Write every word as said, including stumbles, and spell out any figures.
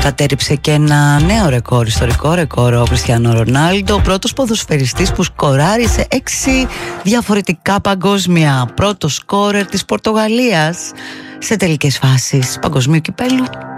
κατέριψε και ένα νέο ρεκόρ, ιστορικό ρεκόρ, ο Κριστιάνο Ρονάλντο, ο πρώτος ποδοσφαιριστής που σκοράρισε έξι διαφορετικά παγκόσμια, πρώτος σκόρερ της Πορτογαλίας σε τελικές φάσεις παγκοσμίου κυπέλου.